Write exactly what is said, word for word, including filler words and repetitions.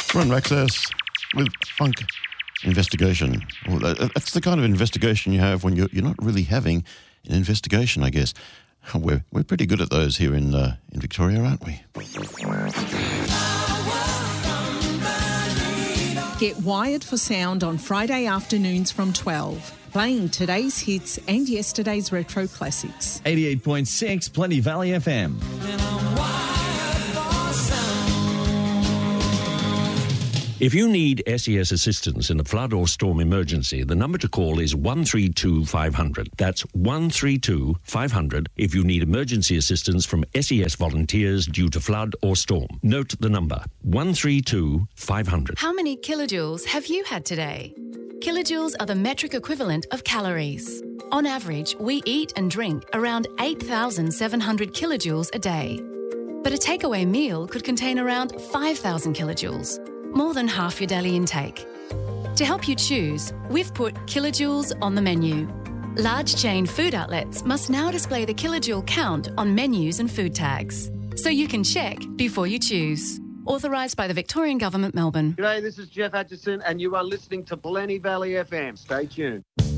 Ron Access with Funk Investigation. Well, that, that's the kind of investigation you have when you're, you're not really having an investigation, I guess. We're, we're pretty good at those here in, uh, in Victoria, aren't we? Get wired for sound on Friday afternoons from twelve. Playing today's hits and yesterday's retro classics. eighty-eight point six Plenty Valley F M. If you need S E S assistance in a flood or storm emergency, the number to call is one three two five hundred. That's one three two five hundred if you need emergency assistance from S E S volunteers due to flood or storm. Note the number, one three two five hundred. How many kilojoules have you had today? Kilojoules are the metric equivalent of calories. On average, we eat and drink around eight thousand seven hundred kilojoules a day. But a takeaway meal could contain around five thousand kilojoules. More than half your daily intake. To help you choose, we've put kilojoules on the menu. Large chain food outlets must now display the kilojoule count on menus and food tags, so you can check before you choose. Authorised by the Victorian Government, Melbourne. G'day, this is Jeff Atchison and you are listening to Plenty Valley F M. Stay tuned.